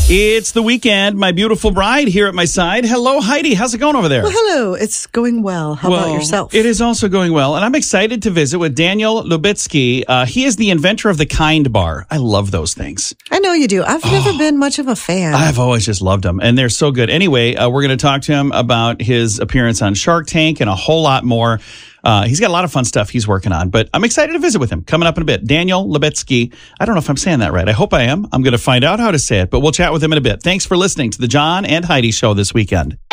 It's the weekend. My beautiful bride here at my side. Hello, Heidi. How's it going over there? Well, hello. It's going well. How about yourself? It is also going well. And I'm excited to visit with Daniel Lubitsky. He is the inventor of the Kind Bar. I love those things. I know you do. I've never been much of a fan. I've always just loved them. And they're so good. Anyway, we're going to talk to him about his appearance on Shark Tank and a whole lot more. He's got a lot of fun stuff he's working on, but I'm excited to visit with him coming up in a bit. Daniel Lubitsky. I don't know if I'm saying that right. I hope I am. I'm going to find out how to say it, but we'll chat with him in a bit. Thanks for listening to the John and Heidi Show this weekend.